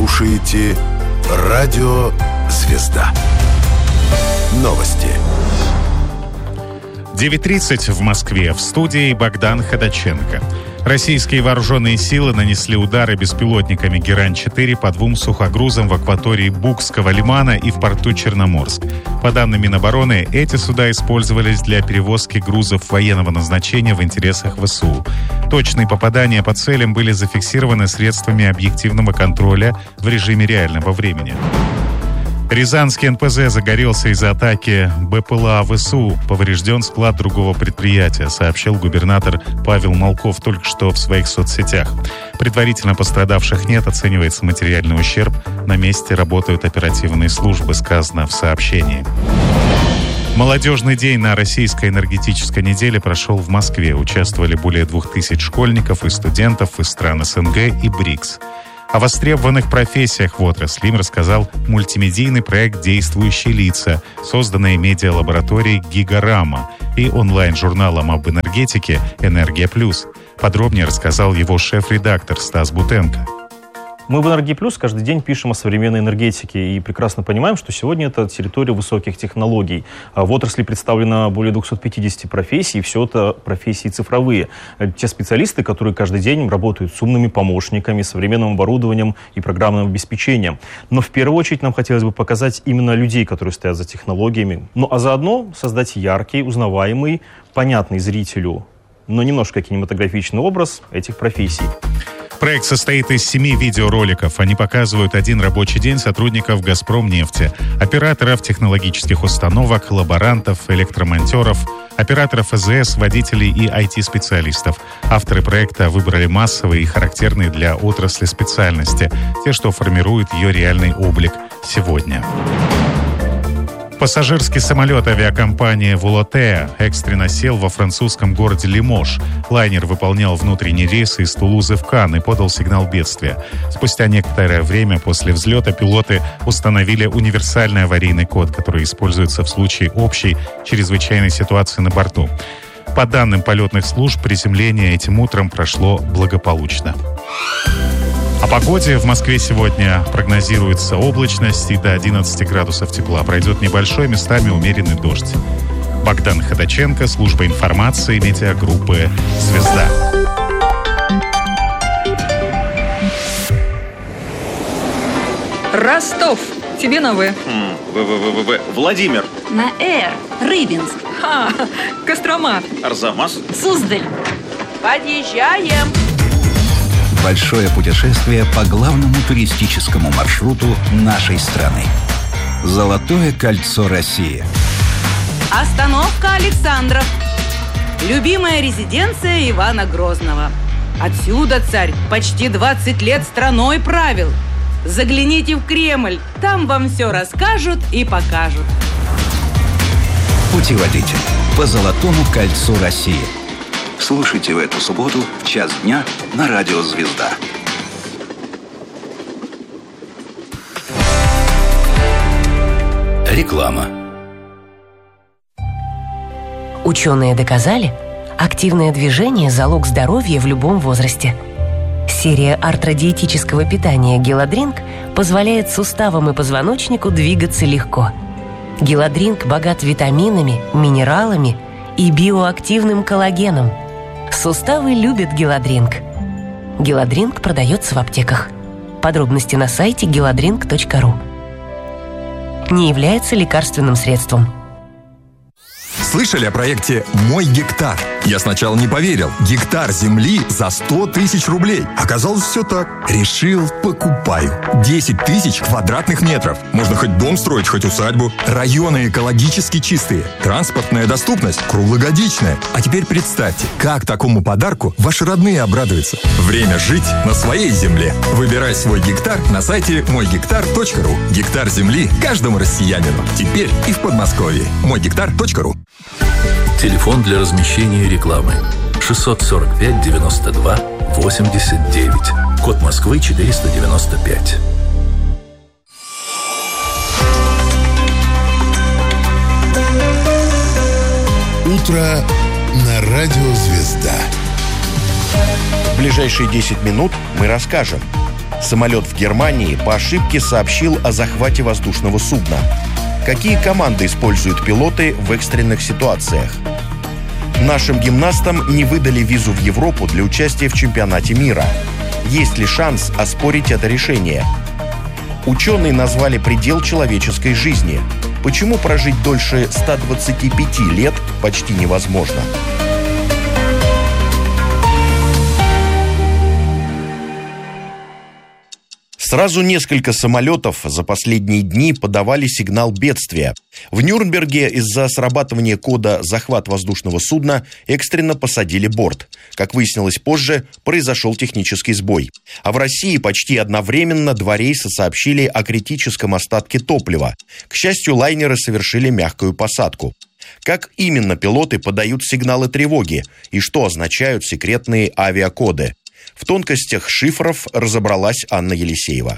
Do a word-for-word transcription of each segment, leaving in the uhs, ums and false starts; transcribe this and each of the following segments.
слушаете Радио «Звезда». Новости. девять тридцать в Москве. В студии Богдан Ходаченко. Российские вооруженные силы нанесли удары беспилотниками Герань-четыре по двум сухогрузам в акватории Букского лимана и в порту Черноморск. По данным Минобороны, эти суда использовались для перевозки грузов военного назначения в интересах ВСУ. Точные попадания по целям были зафиксированы средствами объективного контроля в режиме реального времени. Рязанский эн пэ зэ загорелся из-за атаки бэ пэ эл а ВСУ. Поврежден склад другого предприятия, сообщил губернатор Павел Малков только что в своих соцсетях. Предварительно пострадавших нет, оценивается материальный ущерб. На месте работают оперативные службы, сказано в сообщении. Молодежный день на Российской энергетической неделе прошел в Москве. Участвовали более двух тысяч школьников и студентов из стран эс эн гэ и БРИКС. О востребованных профессиях в отрасли им рассказал мультимедийный проект «Действующие лица», созданный медиалабораторией «Гигарама» и онлайн-журналом об энергетике «Энергия плюс». Подробнее рассказал его шеф-редактор Стас Бутенко. Мы в «Энергии плюс» каждый день пишем о современной энергетике и прекрасно понимаем, что сегодня это территория высоких технологий. В отрасли представлено более двухсот пятидесяти профессий, и все это профессии цифровые. Те специалисты, которые каждый день работают с умными помощниками, современным оборудованием и программным обеспечением. Но в первую очередь нам хотелось бы показать именно людей, которые стоят за технологиями. Ну а заодно создать яркий, узнаваемый, понятный зрителю, но немножко кинематографичный образ этих профессий. Проект состоит из семи видеороликов. Они показывают один рабочий день сотрудников «Газпромнефти», операторов технологических установок, лаборантов, электромонтеров, операторов а зэ эс, водителей и ай ти-специалистов. Авторы проекта выбрали массовые и характерные для отрасли специальности, те, что формируют ее реальный облик сегодня. Пассажирский самолет авиакомпании «Волотеа» экстренно сел во французском городе Лимож. Лайнер выполнял внутренний рейс из Тулузы в Канн и подал сигнал бедствия. Спустя некоторое время после взлета пилоты установили универсальный аварийный код, который используется в случае общей чрезвычайной ситуации на борту. По данным полетных служб, приземление этим утром прошло благополучно. О погоде в Москве сегодня прогнозируется облачность и до одиннадцати градусов тепла. Пройдет небольшой, местами умеренный дождь. Богдан Ходаченко, служба информации, медиагруппы «Звезда». Ростов. Тебе на «В». В-В-В-В. Владимир. На «Р». Рыбинск. Ха, Кострома. Арзамас. Суздаль. Подъезжаем. Большое путешествие по главному туристическому маршруту нашей страны. Золотое кольцо России. Остановка Александров. Любимая резиденция Ивана Грозного. Отсюда царь почти двадцать лет страной правил. Загляните в Кремль, там вам все расскажут и покажут. Путеводитель по Золотому кольцу России. Слушайте в эту субботу в час дня на радио «Звезда». Реклама. Ученые доказали, активное движение – залог здоровья в любом возрасте. Серия артро-диетического питания «Геладринк» позволяет суставам и позвоночнику двигаться легко. «Геладринк» богат витаминами, минералами и биоактивным коллагеном. Суставы любят «Геладринк». «Геладринк» продается в аптеках. Подробности на сайте геладринк точка ру. Не является лекарственным средством. Слышали о проекте «Мой гектар»? Я сначала не поверил. Гектар земли за сто тысяч рублей. Оказалось, все так. Решил, покупаю. десять тысяч квадратных метров. Можно хоть дом строить, хоть усадьбу. Районы экологически чистые. Транспортная доступность круглогодичная. А теперь представьте, как такому подарку ваши родные обрадуются. Время жить на своей земле. Выбирай свой гектар на сайте мой гектар точка ру. Гектар земли каждому россиянину. Теперь и в Подмосковье. мой гектар точка ру. Телефон для размещения рекламы шестьсот сорок пять девяносто два восемьдесят девять. Код Москвы четыреста девяносто пять. Утро на радио «Звезда». В ближайшие десять минут мы расскажем. Самолет в Германии по ошибке сообщил о захвате воздушного судна. Какие команды используют пилоты в экстренных ситуациях? Нашим гимнастам не выдали визу в Европу для участия в чемпионате мира. Есть ли шанс оспорить это решение? Ученые назвали предел человеческой жизни. Почему прожить дольше ста двадцати пяти лет почти невозможно? Сразу несколько самолетов за последние дни подавали сигнал бедствия. В Нюрнберге из-за срабатывания кода «захват воздушного судна» экстренно посадили борт. Как выяснилось позже, произошел технический сбой. А в России почти одновременно два рейса сообщили о критическом остатке топлива. К счастью, лайнеры совершили мягкую посадку. Как именно пилоты подают сигналы тревоги и что означают секретные авиакоды? В тонкостях шифров разобралась Анна Елисеева.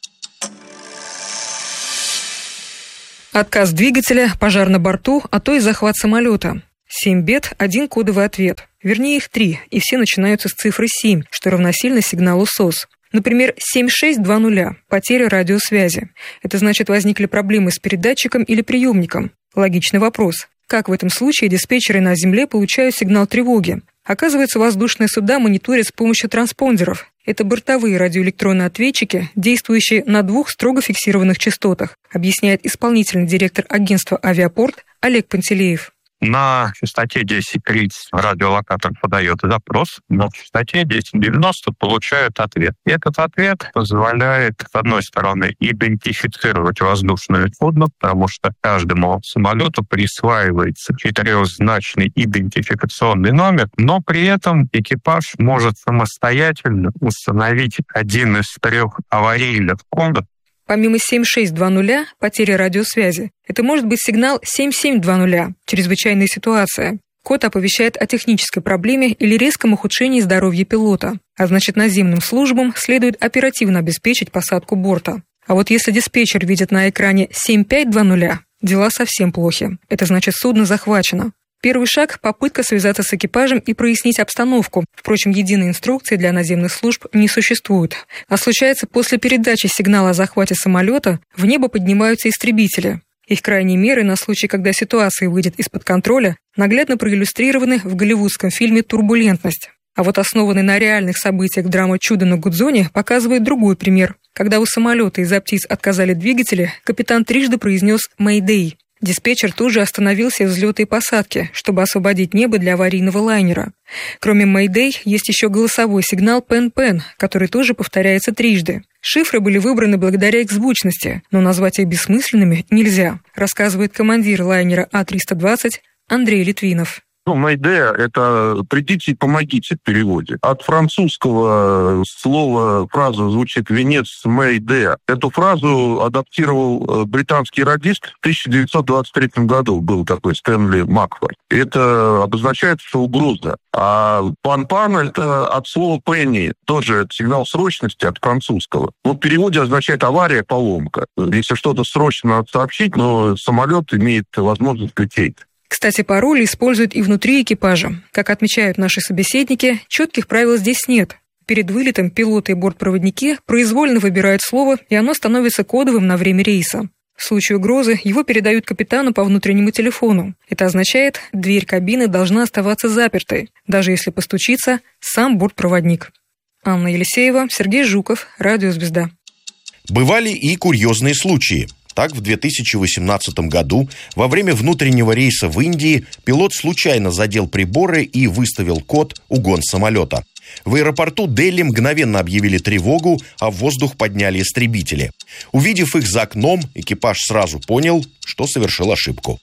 Отказ двигателя, пожар на борту, а то и захват самолета. Семь бед, один кодовый ответ. Вернее, их три, и все начинаются с цифры семь, что равносильно сигналу СОС. Например, семь шесть два ноль – потеря радиосвязи. Это значит, возникли проблемы с передатчиком или приемником. Логичный вопрос. Как в этом случае диспетчеры на Земле получают сигнал тревоги? Оказывается, воздушные суда мониторят с помощью транспондеров. Это бортовые радиоэлектронные ответчики, действующие на двух строго фиксированных частотах, объясняет исполнительный директор агентства «Авиапорт» Олег Пантелеев. На частоте десять тридцать радиолокатор подает запрос, на частоте десять девяносто получают ответ. И этот ответ позволяет, с одной стороны, идентифицировать воздушное судно, потому что каждому самолету присваивается четырехзначный идентификационный номер, но при этом экипаж может самостоятельно установить один из трех аварийных кодов. Помимо семь шесть два ноль, потеря радиосвязи, это может быть сигнал семь семь два ноль, чрезвычайная ситуация. Код оповещает о технической проблеме или резком ухудшении здоровья пилота, а значит, наземным службам следует оперативно обеспечить посадку борта. А вот если диспетчер видит на экране семь пять два ноль, дела совсем плохи. Это значит, судно захвачено. Первый шаг – попытка связаться с экипажем и прояснить обстановку. Впрочем, единой инструкции для наземных служб не существует. А случается, после передачи сигнала о захвате самолета в небо поднимаются истребители. Их крайние меры на случай, когда ситуация выйдет из-под контроля, наглядно проиллюстрированы в голливудском фильме «Турбулентность». А вот основанный на реальных событиях драма «Чудо на Гудзоне» показывает другой пример. Когда у самолета из-за птиц отказали двигатели, капитан трижды произнес «Мэйдэй». Диспетчер тут же остановил все взлеты и посадки, чтобы освободить небо для аварийного лайнера. Кроме «Мэйдэй» есть еще голосовой сигнал «Пен-Пен», который тоже повторяется трижды. Шифры были выбраны благодаря их звучности, но назвать их бессмысленными нельзя, рассказывает командир лайнера А триста двадцать Андрей Литвинов. Ну, «Мэйдэй» — это «придите и помогите» в переводе. От французского слова фраза звучит «венец Мэйдэй». Эту фразу адаптировал британский радист в тысяча девятьсот двадцать третьем году. Был такой Стэнли Макфой. Это обозначает, что угроза. А «пан-пан» — это от слова «пенни». Тоже сигнал срочности от французского. Ну, в переводе означает «авария», «поломка». Если что-то срочно надо сообщить, но самолет имеет возможность лететь. Кстати, пароли используют и внутри экипажа. Как отмечают наши собеседники, четких правил здесь нет. Перед вылетом пилоты и бортпроводники произвольно выбирают слово, и оно становится кодовым на время рейса. В случае угрозы его передают капитану по внутреннему телефону. Это означает, дверь кабины должна оставаться запертой, даже если постучится сам бортпроводник. Анна Елисеева, Сергей Жуков, Радио «Звезда». Бывали и курьезные случаи. Так, в две тысячи восемнадцатом году во время внутреннего рейса в Индии пилот случайно задел приборы и выставил код «Угон самолета». В аэропорту Дели мгновенно объявили тревогу, а в воздух подняли истребители. Увидев их за окном, экипаж сразу понял, что совершил ошибку.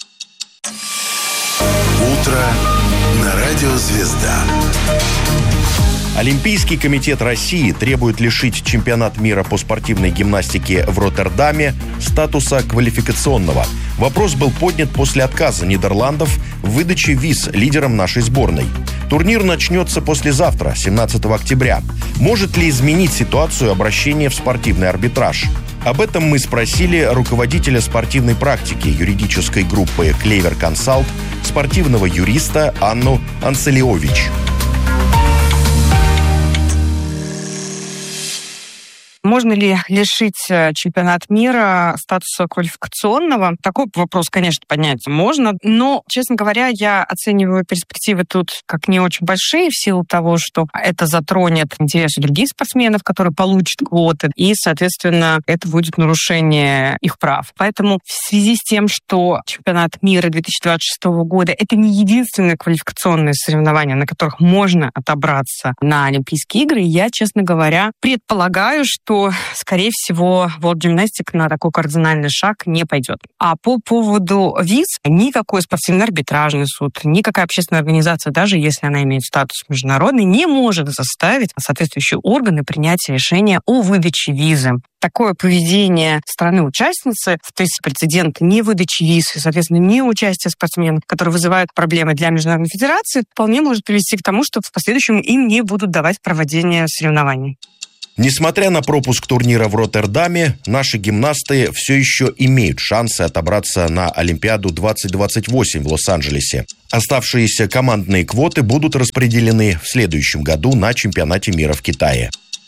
Утро на радио «Звезда». Олимпийский комитет России требует лишить чемпионат мира по спортивной гимнастике в Роттердаме статуса квалификационного. Вопрос был поднят после отказа Нидерландов в выдаче виз лидерам нашей сборной. Турнир начнется послезавтра, семнадцатого октября. Может ли изменить ситуацию обращение в спортивный арбитраж? Об этом мы спросили руководителя спортивной практики юридической группы «Клевер Консалт», спортивного юриста Анну Анцелиович. Можно ли лишить чемпионат мира статуса квалификационного? Такой вопрос, конечно, поднять можно, но, честно говоря, я оцениваю перспективы тут как не очень большие в силу того, что это затронет интересы других спортсменов, которые получат квоты, и, соответственно, это будет нарушение их прав. Поэтому в связи с тем, что чемпионат мира две тысячи двадцать шестого года — это не единственное квалификационное соревнование, на которых можно отобраться на Олимпийские игры, я, честно говоря, предполагаю, что, скорее всего, World Gymnastics на такой кардинальный шаг не пойдет. А по поводу виз, никакой спортивный арбитражный суд, никакая общественная организация, даже если она имеет статус международный, не может заставить соответствующие органы принять решение о выдаче визы. Такое поведение страны-участницы, то есть прецедент не выдачи виз и, соответственно, не участия спортсменов, которые вызывают проблемы для Международной федерации, вполне может привести к тому, что в последующем им не будут давать проведение соревнований. Несмотря на пропуск турнира в Роттердаме, наши гимнасты все еще имеют шансы отобраться на Олимпиаду двадцать двадцать восемь в Лос-Анджелесе. Оставшиеся командные квоты будут распределены в следующем году на чемпионате мира в Китае.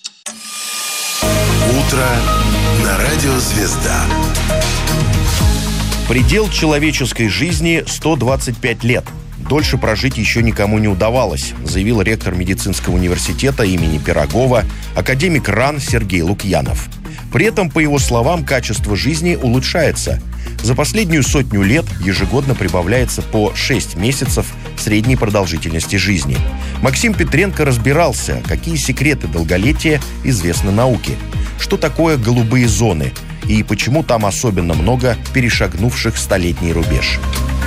Утро на радио «Звезда». Предел человеческой жизни – сто двадцать пять лет. Дольше прожить еще никому не удавалось, заявил ректор медицинского университета имени Пирогова, академик РАН Сергей Лукьянов. При этом, по его словам, качество жизни улучшается. За последнюю сотню лет ежегодно прибавляется по шесть месяцев средней продолжительности жизни. Максим Петренко разбирался, какие секреты долголетия известны науке, что такое голубые зоны и почему там особенно много перешагнувших столетний рубеж.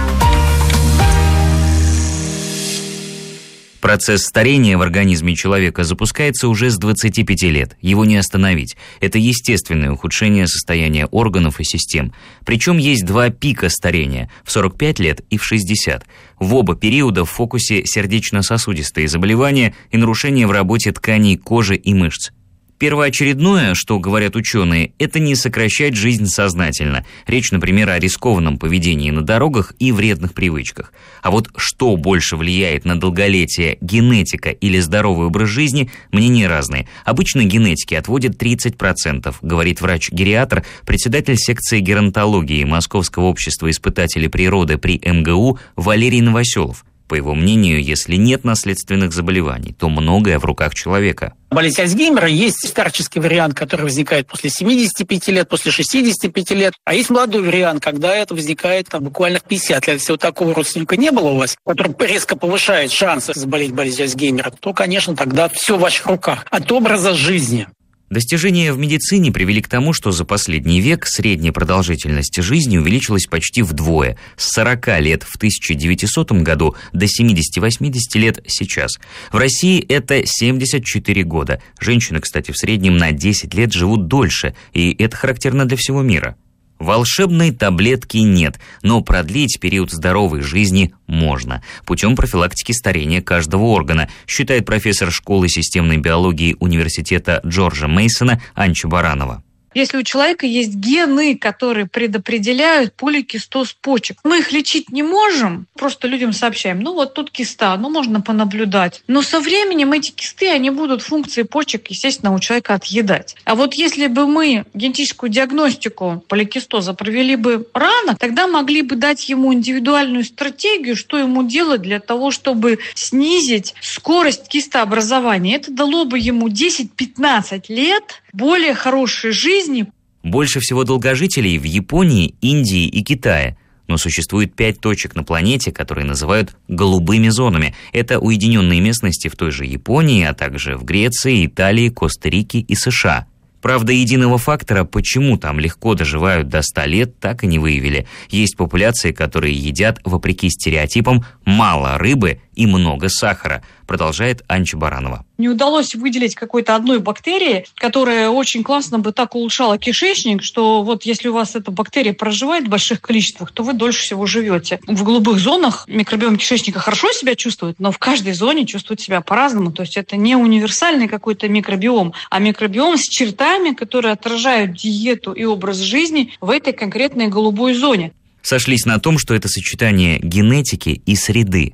Процесс старения в организме человека запускается уже с двадцати пяти лет. Его не остановить. Это естественное ухудшение состояния органов и систем. Причем есть два пика старения – в сорок пять лет и в шестьдесят. В оба периода в фокусе сердечно-сосудистые заболевания и нарушения в работе тканей кожи и мышц. Первоочередное, что говорят ученые, это не сокращать жизнь сознательно. Речь, например, о рискованном поведении на дорогах и вредных привычках. А вот что больше влияет на долголетие – генетика или здоровый образ жизни – мнения разные. Обычно генетики отводят тридцать процентов, говорит врач-гериатр, председатель секции геронтологии Московского общества испытателей природы при эм гэ у Валерий Новоселов. По его мнению, если нет наследственных заболеваний, то многое в руках человека. Болезнь Альцгеймера есть старческий вариант, который возникает после семидесяти пяти лет, после шестидесяти пяти лет. А есть молодой вариант, когда это возникает там, буквально в пятьдесят лет. Если вот такого родственника не было у вас, который резко повышает шансы заболеть болезнью Альцгеймера, то, конечно, тогда все в ваших руках. От образа жизни. Достижения в медицине привели к тому, что за последний век средняя продолжительность жизни увеличилась почти вдвое – с сорока лет в тысяча девятисотом году до семидесяти-восьмидесяти лет сейчас. В России это семьдесят четыре года. Женщины, кстати, в среднем на десять лет живут дольше, и это характерно для всего мира. Волшебной таблетки нет, но продлить период здоровой жизни можно путем профилактики старения каждого органа, считает профессор школы системной биологии университета Джорджа Мейсона Анча Баранова. Если у человека есть гены, которые предопределяют поликистоз почек, мы их лечить не можем, просто людям сообщаем, ну вот тут киста, ну можно понаблюдать. Но со временем эти кисты, они будут функции почек, естественно, у человека отъедать. А вот если бы мы генетическую диагностику поликистоза провели бы рано, тогда могли бы дать ему индивидуальную стратегию, что ему делать для того, чтобы снизить скорость кистообразования. Это дало бы ему десять-пятнадцать лет более хорошей жизни. Больше всего долгожителей в Японии, Индии и Китае. Но существует пять точек на планете, которые называют голубыми зонами. Это уединенные местности в той же Японии, а также в Греции, Италии, Коста-Рике и США. Правда, единого фактора, почему там легко доживают до ста лет, так и не выявили. Есть популяции, которые едят, вопреки стереотипам, мало рыбы и много сахара, продолжает Анча Баранова. Не удалось выделить какой-то одной бактерии, которая очень классно бы так улучшала кишечник, что вот если у вас эта бактерия проживает в больших количествах, то вы дольше всего живете. В голубых зонах микробиом кишечника хорошо себя чувствует, но в каждой зоне чувствует себя по-разному. То есть это не универсальный какой-то микробиом, а микробиом с чертами, которые отражают диету и образ жизни в этой конкретной голубой зоне. Сошлись на том, что это сочетание генетики и среды.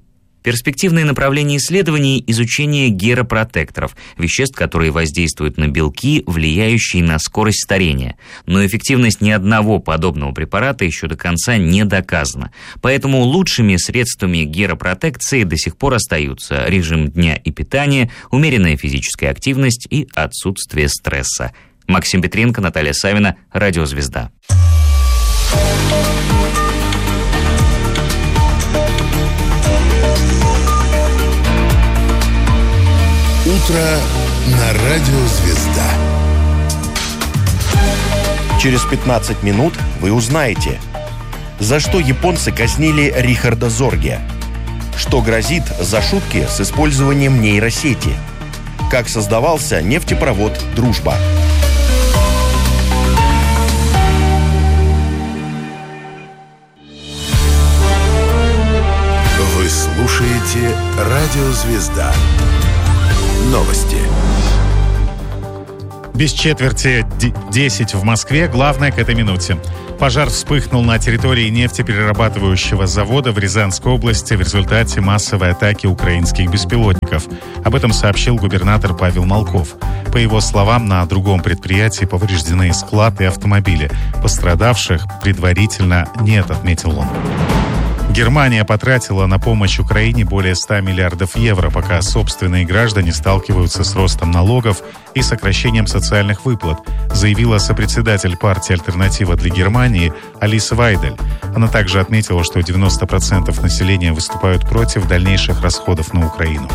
Перспективные направления исследований – изучение геропротекторов, веществ, которые воздействуют на белки, влияющие на скорость старения. Но эффективность ни одного подобного препарата еще до конца не доказана. Поэтому лучшими средствами геропротекции до сих пор остаются режим дня и питания, умеренная физическая активность и отсутствие стресса. Максим Петренко, Наталья Савина, Радиозвезда. Утро на Радио Звезда. Через пятнадцать минут вы узнаете, за что японцы казнили Рихарда Зорге, что грозит за шутки с использованием нейросети, как создавался нефтепровод «Дружба». Вы слушаете Радио Звезда. Новости. Без четверти десять в Москве. Главное к этой минуте. Пожар вспыхнул на территории нефтеперерабатывающего завода в Рязанской области в результате массовой атаки украинских беспилотников. Об этом сообщил губернатор Павел Молков. По его словам, на другом предприятии повреждены склад и автомобили. Пострадавших предварительно нет, отметил он. Германия потратила на помощь Украине более ста миллиардов евро, пока собственные граждане сталкиваются с ростом налогов и сокращением социальных выплат, заявила сопредседатель партии «Альтернатива для Германии» Алиса Вайдель. Она также отметила, что девяносто процентов населения выступают против дальнейших расходов на Украину.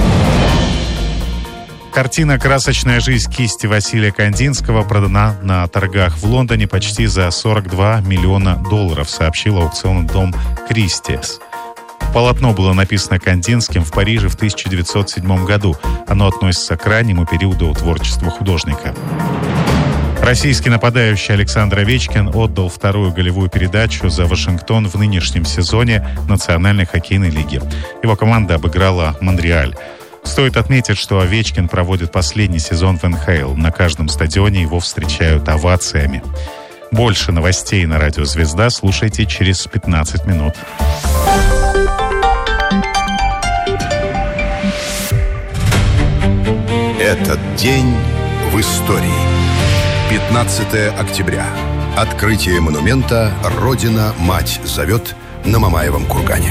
Картина «Красочная жизнь» кисти Василия Кандинского продана на торгах в Лондоне почти за сорок два миллиона долларов, сообщил аукционный дом «Кристис». Полотно было написано Кандинским в Париже в тысяча девятьсот седьмом году. Оно относится к раннему периоду творчества художника. Российский нападающий Александр Овечкин отдал вторую голевую передачу за Вашингтон в нынешнем сезоне Национальной хоккейной лиги. Его команда обыграла Монреаль. Стоит отметить, что Овечкин проводит последний сезон в эн ха эл. На каждом стадионе его встречают овациями. Больше новостей на Радио Звезда слушайте через пятнадцать минут. Этот день в истории. пятнадцатое октября. Открытие монумента «Родина-мать зовет» на Мамаевом кургане.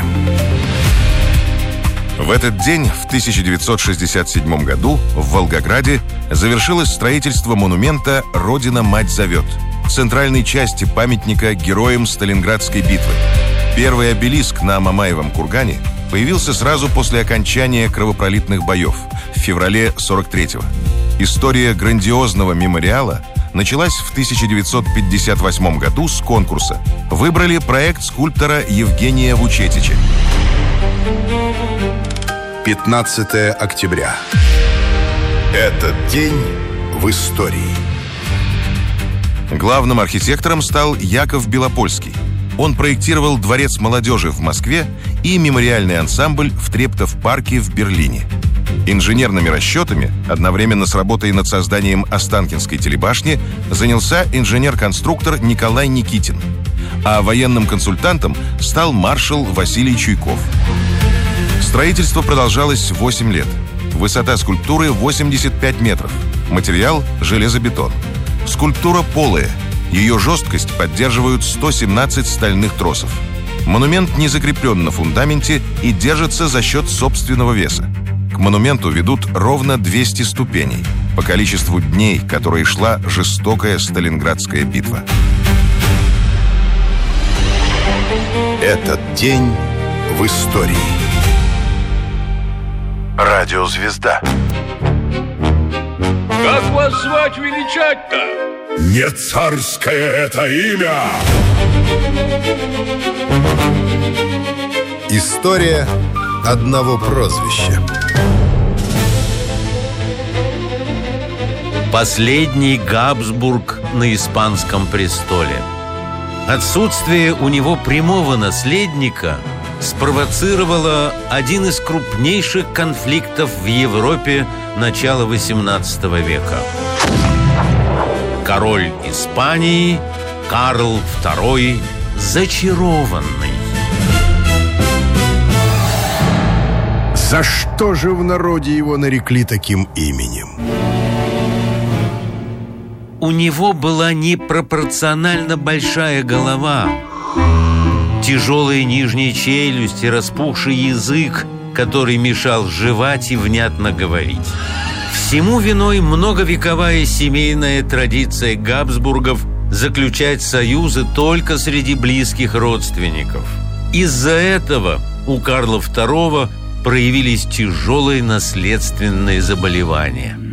В этот день, в тысяча девятьсот шестьдесят седьмом году, в Волгограде завершилось строительство монумента «Родина-мать зовет», центральной части памятника героям Сталинградской битвы. Первый обелиск на Мамаевом кургане появился сразу после окончания кровопролитных боев в феврале сорок третьего. История грандиозного мемориала началась в тысяча девятьсот пятьдесят восьмом году с конкурса. Выбрали проект скульптора Евгения Вучетича. пятнадцатое октября. Этот день в истории. Главным архитектором стал Яков Белопольский. Он проектировал Дворец молодежи в Москве и мемориальный ансамбль в Трептов-парке в Берлине. Инженерными расчетами, одновременно с работой над созданием Останкинской телебашни, занялся инженер-конструктор Николай Никитин. А военным консультантом стал маршал Василий Чуйков. Строительство продолжалось восемь лет. Высота скульптуры восемьдесят пять метров. Материал – железобетон. Скульптура полая. Ее жесткость поддерживают сто семнадцать стальных тросов. Монумент не закреплен на фундаменте и держится за счет собственного веса. К монументу ведут ровно двести ступеней по количеству дней, которые шла жестокая Сталинградская битва. Этот день в истории. Радио Звезда. Как вас звать величать-то? Не царское это имя! История одного прозвища. Последний Габсбург на испанском престоле. Отсутствие у него прямого наследника спровоцировало один из крупнейших конфликтов в Европе начала восемнадцатого века. Король Испании Карл второй зачарованный. За что же в народе его нарекли таким именем? У него была непропорционально большая голова, тяжелые нижние челюсти, распухший язык, который мешал жевать и внятно говорить. Всему виной многовековая семейная традиция Габсбургов заключать союзы только среди близких родственников. Из-за этого у Карла второго проявились тяжелые наследственные заболевания.